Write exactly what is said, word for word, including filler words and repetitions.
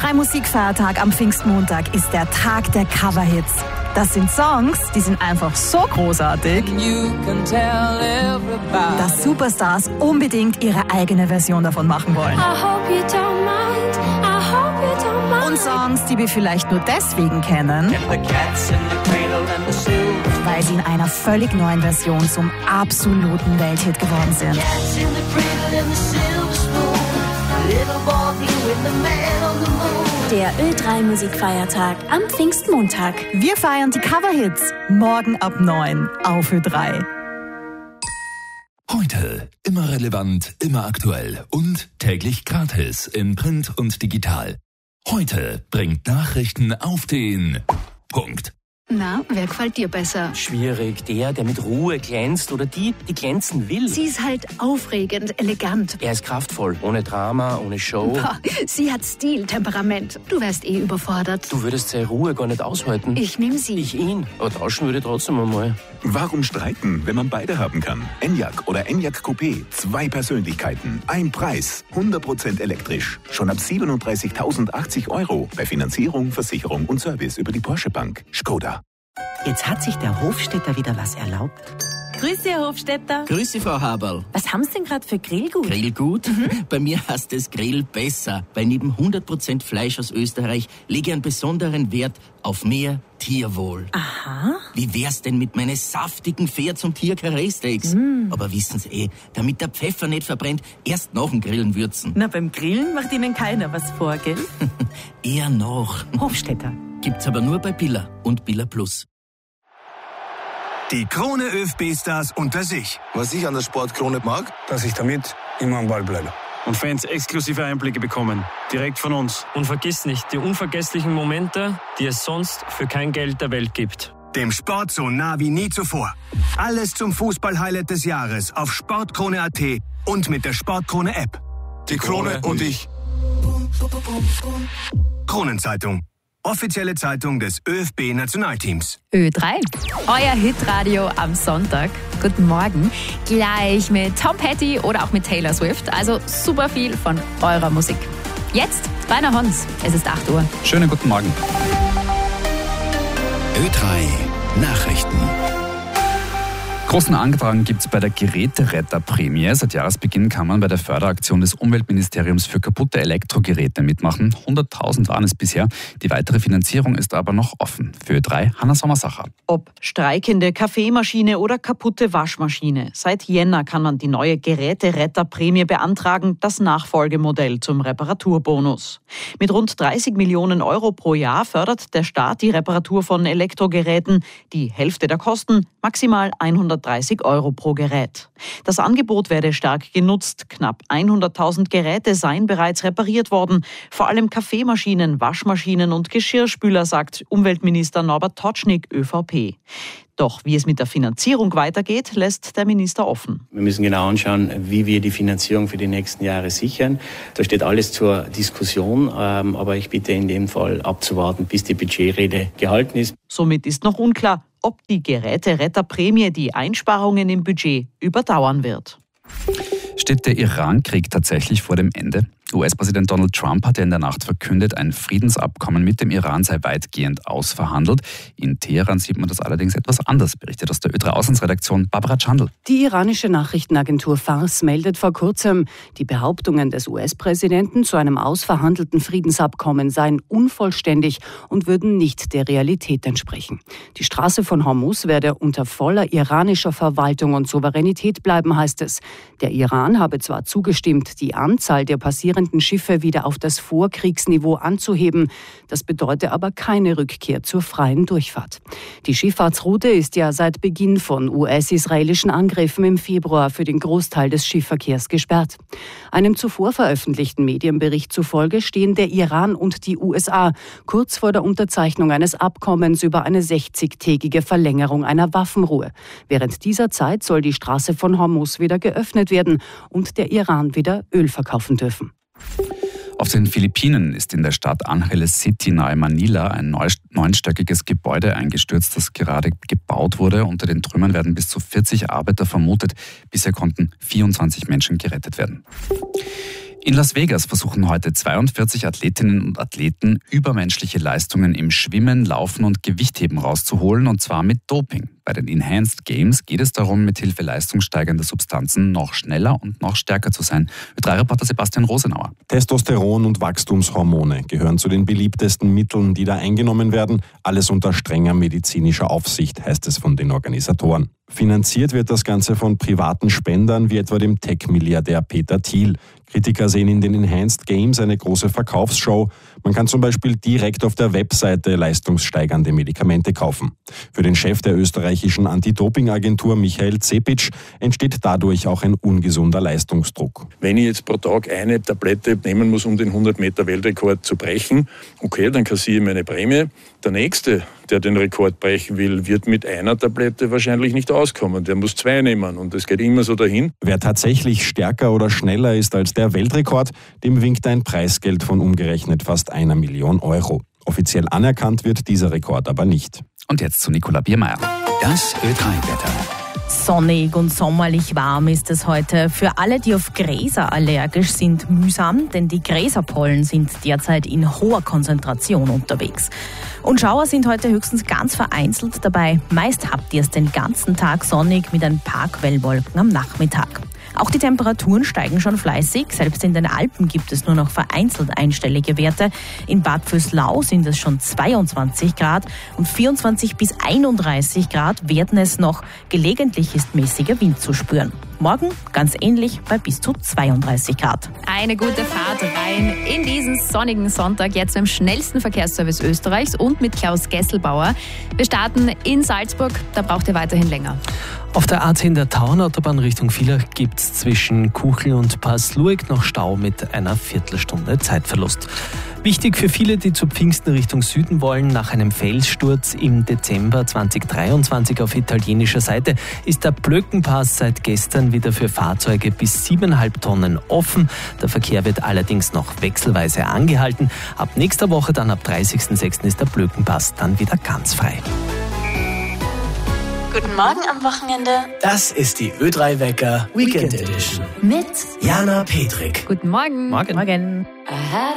Ö drei Musikfeiertag am Pfingstmontag ist der Tag der Coverhits. Das sind Songs, die sind einfach so großartig, dass Superstars unbedingt ihre eigene Version davon machen wollen. Und Songs, die wir vielleicht nur deswegen kennen, weil sie in einer völlig neuen Version zum absoluten Welthit geworden sind. Der Ö drei Musikfeiertag am Pfingstmontag. Wir feiern die Coverhits morgen ab neun auf Ö drei. Heute immer relevant, immer aktuell und täglich gratis in Print und digital. Heute bringt Nachrichten auf den Punkt. Na, wer gefällt dir besser? Schwierig. Der, der mit Ruhe glänzt oder die, die glänzen will. Sie ist halt aufregend, elegant. Er ist kraftvoll, ohne Drama, ohne Show. Boah, sie hat Stil, Temperament. Du wärst eh überfordert. Du würdest seine Ruhe gar nicht aushalten. Ich nehm sie. Ich ihn. Aber tauschen würde ich trotzdem einmal. Warum streiten, wenn man beide haben kann? Enyaq oder Enyaq Coupé. Zwei Persönlichkeiten. Ein Preis. hundert Prozent elektrisch. Schon ab siebenunddreißigtausendachtzig Euro. Bei Finanzierung, Versicherung und Service über die Porsche Bank. Skoda. Jetzt hat sich der Hofstädter wieder was erlaubt. Grüß Sie, Herr Hofstädter. Grüß Sie, Frau Haberl. Was haben Sie denn gerade für Grillgut? Grillgut? Mhm. Bei mir heißt es Grill besser, weil neben hundert Prozent Fleisch aus Österreich lege ich einen besonderen Wert auf mehr Tierwohl. Aha. Wie wär's denn mit meinen saftigen Pferd- und Tier-Karree-Steaks? Mm. Aber wissen Sie eh, damit der Pfeffer nicht verbrennt, erst nach dem Grillen würzen. Na, beim Grillen macht Ihnen keiner was vor, gell? Eher noch. Hofstädter. Gibt's aber nur bei Billa und Billa Plus. Die Krone ÖFB-Stars unter sich. Was ich an der Sportkrone mag, dass ich damit immer am Ball bleibe. Und Fans exklusive Einblicke bekommen, direkt von uns. Und vergiss nicht, die unvergesslichen Momente, die es sonst für kein Geld der Welt gibt. Dem Sport so nah wie nie zuvor. Alles zum Fußball-Highlight des Jahres auf sportkrone punkt at und mit der Sportkrone-App. Die Krone und ich. Kronenzeitung. Offizielle Zeitung des ÖFB-Nationalteams. Ö drei, euer Hitradio am Sonntag. Guten Morgen. Gleich mit Tom Petty oder auch mit Taylor Swift. Also super viel von eurer Musik. Jetzt Rainer Hons. Es ist acht Uhr. Schönen guten Morgen. Ö drei Nachrichten. Großen Andrang gibt es bei der Geräteretterprämie. Seit Jahresbeginn kann man bei der Förderaktion des Umweltministeriums für kaputte Elektrogeräte mitmachen. hunderttausend waren es bisher. Die weitere Finanzierung ist aber noch offen. Für Ö drei, Hanna Sommersacher. Ob streikende Kaffeemaschine oder kaputte Waschmaschine. Seit Jänner kann man die neue Geräteretterprämie beantragen, das Nachfolgemodell zum Reparaturbonus. Mit rund dreißig Millionen Euro pro Jahr fördert der Staat die Reparatur von Elektrogeräten. Die Hälfte der Kosten, maximal hundertdreißig Euro pro Gerät. Das Angebot werde stark genutzt. Knapp hunderttausend Geräte seien bereits repariert worden. Vor allem Kaffeemaschinen, Waschmaschinen und Geschirrspüler, sagt Umweltminister Norbert Totschnig, ÖVP. Doch wie es mit der Finanzierung weitergeht, lässt der Minister offen. Wir müssen genau anschauen, wie wir die Finanzierung für die nächsten Jahre sichern. Da steht alles zur Diskussion, aber ich bitte in dem Fall abzuwarten, bis die Budgetrede gehalten ist. Somit ist noch unklar, ob die Geräteretterprämie die Einsparungen im Budget überdauern wird. Steht der Iran-Krieg tatsächlich vor dem Ende? U S-Präsident Donald Trump hatte in der Nacht verkündet, ein Friedensabkommen mit dem Iran sei weitgehend ausverhandelt. In Teheran sieht man das allerdings etwas anders, berichtet aus der Ö drei Auslandsredaktion Barbara Chandl. Die iranische Nachrichtenagentur Fars meldet vor kurzem, die Behauptungen des U S-Präsidenten zu einem ausverhandelten Friedensabkommen seien unvollständig und würden nicht der Realität entsprechen. Die Straße von Hormuz werde unter voller iranischer Verwaltung und Souveränität bleiben, heißt es. Der Iran habe zwar zugestimmt, die Anzahl der passierenden Schiffe wieder auf das Vorkriegsniveau anzuheben. Das bedeutet aber keine Rückkehr zur freien Durchfahrt. Die Schifffahrtsroute ist ja seit Beginn von U S-israelischen Angriffen im Februar für den Großteil des Schiffverkehrs gesperrt. Einem zuvor veröffentlichten Medienbericht zufolge stehen der Iran und die U S A kurz vor der Unterzeichnung eines Abkommens über eine sechzigtägige Verlängerung einer Waffenruhe. Während dieser Zeit soll die Straße von Hormuz wieder geöffnet werden und der Iran wieder Öl verkaufen dürfen. Auf den Philippinen ist in der Stadt Angeles City nahe Manila ein neunstöckiges Gebäude eingestürzt, das gerade gebaut wurde. Unter den Trümmern werden bis zu vierzig Arbeiter vermutet. Bisher konnten vierundzwanzig Menschen gerettet werden. In Las Vegas versuchen heute zweiundvierzig Athletinnen und Athleten übermenschliche Leistungen im Schwimmen, Laufen und Gewichtheben rauszuholen, und zwar mit Doping. Bei den Enhanced Games geht es darum, mithilfe leistungssteigernder Substanzen noch schneller und noch stärker zu sein. Ö drei Reporter Sebastian Rosenauer. Testosteron und Wachstumshormone gehören zu den beliebtesten Mitteln, die da eingenommen werden. Alles unter strenger medizinischer Aufsicht, heißt es von den Organisatoren. Finanziert wird das Ganze von privaten Spendern, wie etwa dem Tech-Milliardär Peter Thiel. Kritiker sehen in den Enhanced Games eine große Verkaufsshow. Man kann zum Beispiel direkt auf der Webseite leistungssteigernde Medikamente kaufen. Für den Chef der österreichischen Anti-Doping-Agentur Michael Zepitsch entsteht dadurch auch ein ungesunder Leistungsdruck. Wenn ich jetzt pro Tag eine Tablette nehmen muss, um den hundert Meter Weltrekord zu brechen, okay, dann kassiere ich meine Prämie. Der Nächste, der den Rekord brechen will, wird mit einer Tablette wahrscheinlich nicht auskommen. Der muss zwei nehmen und es geht immer so dahin. Wer tatsächlich stärker oder schneller ist als der Weltrekord, dem winkt ein Preisgeld von umgerechnet fast einer Million Euro. Offiziell anerkannt wird dieser Rekord aber nicht. Und jetzt zu Nicola Biermeier. Das Ö drei Wetter. Sonnig und sommerlich warm ist es heute. Für alle, die auf Gräser allergisch sind, mühsam, denn die Gräserpollen sind derzeit in hoher Konzentration unterwegs. Und Schauer sind heute höchstens ganz vereinzelt dabei. Meist habt ihr es den ganzen Tag sonnig mit ein paar Quellwolken am Nachmittag. Auch die Temperaturen steigen schon fleißig. Selbst in den Alpen gibt es nur noch vereinzelt einstellige Werte. In Bad Vöslau sind es schon zweiundzwanzig Grad und vierundzwanzig bis einunddreißig Grad werden es noch. Gelegentlich ist mäßiger Wind zu spüren. Morgen ganz ähnlich bei bis zu zweiunddreißig Grad. Eine gute Fahrt rein in diesen sonnigen Sonntag, jetzt beim schnellsten Verkehrsservice Österreichs und mit Klaus Gesselbauer. Wir starten in Salzburg, da braucht ihr weiterhin länger. Auf der A zehn der Tauernautobahn Richtung Villach gibt es zwischen Kuchel und Pasluig noch Stau mit einer Viertelstunde Zeitverlust. Wichtig für viele, die zu Pfingsten Richtung Süden wollen, nach einem Felssturz im Dezember zweitausenddreiundzwanzig auf italienischer Seite ist der Blöckenpass seit gestern wieder für Fahrzeuge bis siebeneinhalb Tonnen offen. Der Verkehr wird allerdings noch wechselweise angehalten. Ab nächster Woche, dann ab dreißigsten sechsten ist der Blöckenpass dann wieder ganz frei. Guten Morgen am Wochenende. Das ist die Ö drei Wecker Weekend Edition. Mit Jana Petrik. Guten Morgen. Morgen. Morgen. Aha.